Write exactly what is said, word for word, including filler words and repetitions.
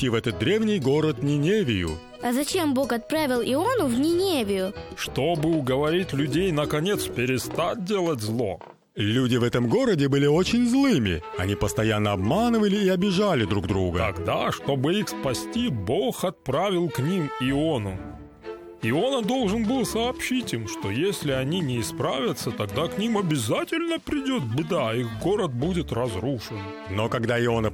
идти в этот древний город Ниневию. А зачем Бог отправил Иону в Ниневию? Чтобы уговорить людей наконец перестать делать зло. Люди в этом городе были очень злыми. Они постоянно обманывали и обижали друг друга. Тогда, чтобы их спасти, Бог отправил к ним Иону. Иона должен был сообщить им, что если они не исправятся, тогда к ним обязательно придет беда, их город будет разрушен. Но когда Иона